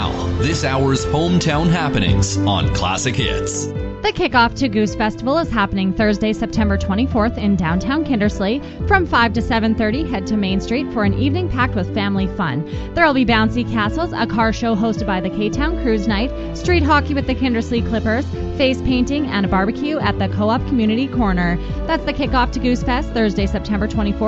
Now, this hour's hometown happenings on Classic Hits. The kickoff to Goose Festival is happening Thursday, September 24th in downtown Kindersley. From 5 to 7:30, head to Main Street for an evening packed with family fun. There will be bouncy castles, a car show hosted by the K-Town Cruise Night, street hockey with the Kindersley Clippers, face painting, and a barbecue at the Co-op Community Corner. That's the kickoff to Goose Fest, Thursday, September 24th.